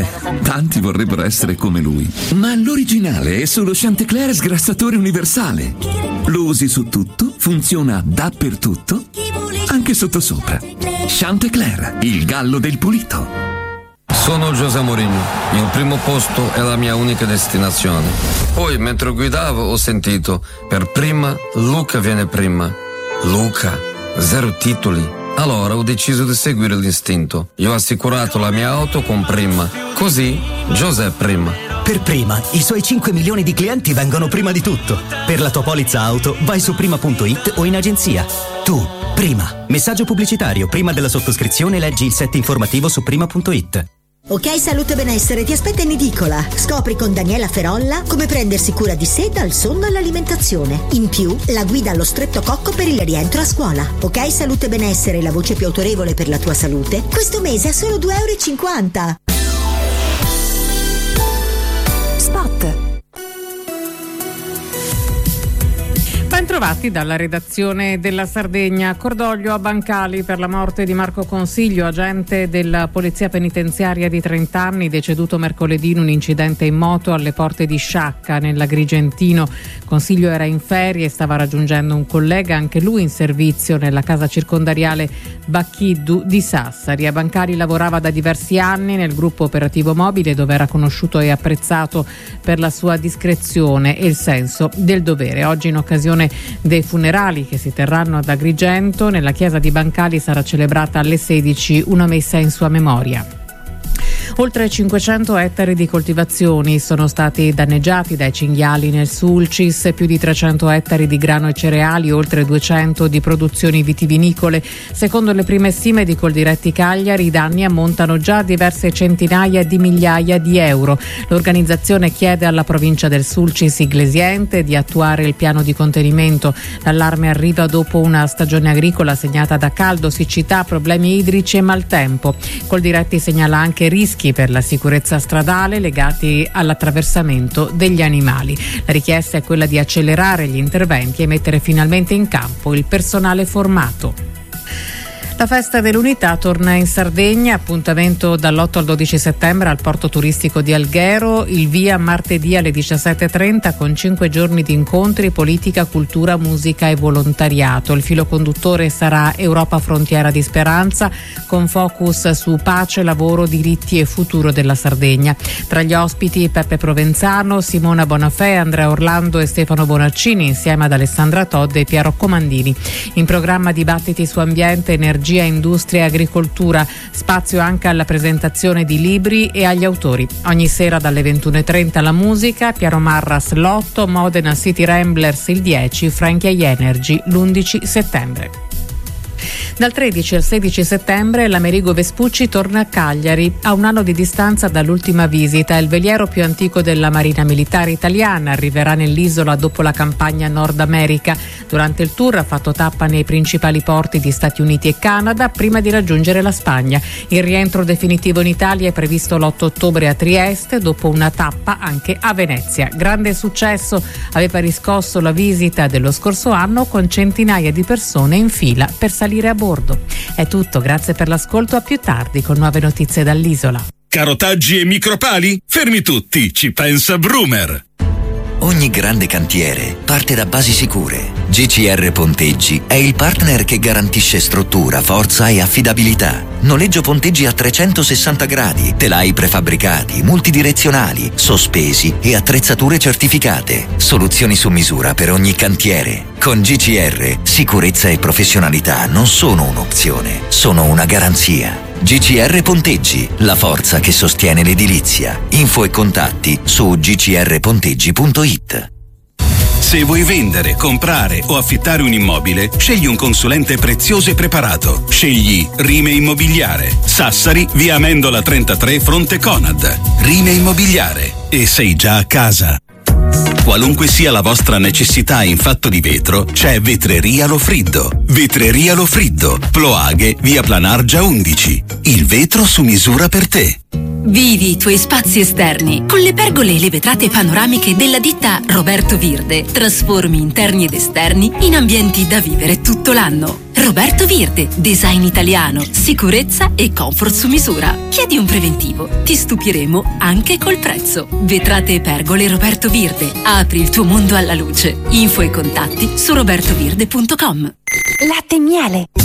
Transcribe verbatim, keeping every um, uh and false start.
Tanti vorrebbero essere come lui, ma l'originale è solo Chantecler sgrassatore universale. Lo usi su tutto, funziona dappertutto, anche sottosopra. Chantecler, il gallo del pulito. Sono José Mourinho, il primo posto è la mia unica destinazione. Poi, mentre guidavo, ho sentito, per prima, Luca viene prima. Luca, zero titoli. Allora ho deciso di seguire l'istinto. Io ho assicurato la mia auto con Prima. Così, José Prima. Per Prima, i suoi cinque milioni di clienti vengono prima di tutto. Per la tua polizza auto, vai su prima punto it o in agenzia. Tu, Prima. Messaggio pubblicitario. Prima della sottoscrizione leggi il set informativo su prima punto it. Ok Salute e Benessere ti aspetta in edicola. Scopri con Daniela Ferolla come prendersi cura di sé dal sonno all'alimentazione. In più, la guida allo streptococco per il rientro a scuola. Ok Salute e Benessere, la voce più autorevole per la tua salute. Questo mese è solo due euro e cinquanta. Spot. Bentrovati dalla redazione della Sardegna. Cordoglio a Bancali per la morte di Marco Consiglio, agente della Polizia Penitenziaria di trenta anni, deceduto mercoledì in un incidente in moto alle porte di Sciacca, nell'Agrigentino. Consiglio era in ferie e stava raggiungendo un collega, anche lui in servizio nella casa circondariale Bacchiddu di Sassari. A Bancali lavorava da diversi anni nel gruppo operativo mobile, dove era conosciuto e apprezzato per la sua discrezione e il senso del dovere. Oggi, in occasione dei funerali che si terranno ad Agrigento, nella chiesa di Bancali sarà celebrata alle sedici una messa in sua memoria. Oltre cinquecento ettari di coltivazioni sono stati danneggiati dai cinghiali nel Sulcis, più di trecento ettari di grano e cereali, oltre duecento di produzioni vitivinicole. Secondo le prime stime di Coldiretti Cagliari, i danni ammontano già a diverse centinaia di migliaia di euro. L'organizzazione chiede alla provincia del Sulcis Iglesiente di attuare il piano di contenimento. L'allarme arriva dopo una stagione agricola segnata da caldo, siccità, problemi idrici e maltempo. Coldiretti segnala anche rischi per la sicurezza stradale legati all'attraversamento degli animali. La richiesta è quella di accelerare gli interventi e mettere finalmente in campo il personale formato. La festa dell'unità torna in Sardegna, appuntamento dall'otto al dodici settembre al porto turistico di Alghero, il via martedì alle diciassette e trenta con cinque giorni di incontri, politica, cultura, musica e volontariato. Il filo conduttore sarà Europa Frontiera di Speranza, con focus su pace, lavoro, diritti e futuro della Sardegna. Tra gli ospiti Peppe Provenzano, Simona Bonafè, Andrea Orlando e Stefano Bonaccini, insieme ad Alessandra Todd e Piero Comandini. In programma dibattiti su ambiente, energia, industria e agricoltura, spazio anche alla presentazione di libri e agli autori. Ogni sera dalle ventuno e trenta la musica, Piero Marras l'otto, Modena City Ramblers il dieci, Frankie Energy l'undici settembre. Dal tredici al sedici settembre l'Amerigo Vespucci torna a Cagliari. A un anno di distanza dall'ultima visita, il veliero più antico della Marina Militare Italiana arriverà nell'isola dopo la campagna Nord America. Durante il tour ha fatto tappa nei principali porti di Stati Uniti e Canada prima di raggiungere la Spagna. Il rientro definitivo in Italia è previsto l'otto ottobre a Trieste, dopo una tappa anche a Venezia. Grande successo aveva riscosso la visita dello scorso anno, con centinaia di persone in fila per salire a bordo. È tutto, grazie per l'ascolto, a più tardi con nuove notizie dall'isola. Carotaggi e micropali? Fermi tutti, ci pensa Brumer. Ogni grande cantiere parte da basi sicure. G C R Ponteggi è il partner che garantisce struttura, forza e affidabilità. Noleggio ponteggi a trecentosessanta gradi, telai prefabbricati, multidirezionali, sospesi e attrezzature certificate. Soluzioni su misura per ogni cantiere. Con G C R, sicurezza e professionalità non sono un'opzione, sono una garanzia. G C R Ponteggi, la forza che sostiene l'edilizia. Info e contatti su g c r ponteggi punto it. Se vuoi vendere, comprare o affittare un immobile, scegli un consulente prezioso e preparato. Scegli Rime Immobiliare. Sassari, via Amendola trentatré, fronte Conad. Rime Immobiliare. E sei già a casa. Qualunque sia la vostra necessità in fatto di vetro, c'è Vetreria Lofriddo. Vetreria Lofriddo, Ploaghe, via Planargia undici. Il vetro su misura per te. Vivi i tuoi spazi esterni con le pergole e le vetrate panoramiche della ditta Roberto Virde. Trasformi interni ed esterni in ambienti da vivere tutto l'anno. Roberto Virde, design italiano, sicurezza e comfort su misura. Chiedi un preventivo, ti stupiremo anche col prezzo. Vetrate e pergole Roberto Virde. Apri il tuo mondo alla luce. Info e contatti su robertovirde punto com. Latte e miele.